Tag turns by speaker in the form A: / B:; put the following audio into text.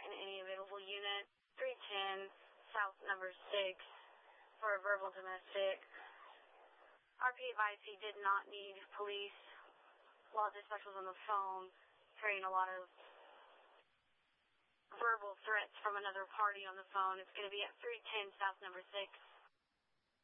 A: in any available unit. 310 South number 6 for a verbal domestic. RP advised he did not need police while dispatch was on the phone, hearing a lot of verbal threats from another party on the phone. It's going to be at 310 South number 6.